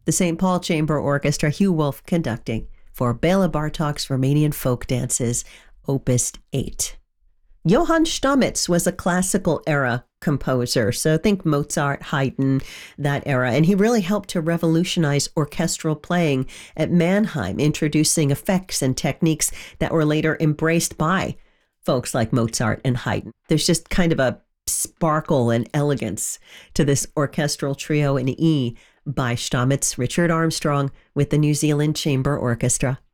the St. Paul Chamber Orchestra, Hugh Wolf conducting for Bela Bartok's Romanian Folk Dances, Opus 8. Johann Stamitz was a classical era composer, so think Mozart, Haydn, that era, and he really helped to revolutionize orchestral playing at Mannheim, introducing effects and techniques that were later embraced by folks like Mozart and Haydn. There's just kind of a sparkle and elegance to this orchestral trio in E by Stamitz, Richard Armstrong with the New Zealand Chamber Orchestra.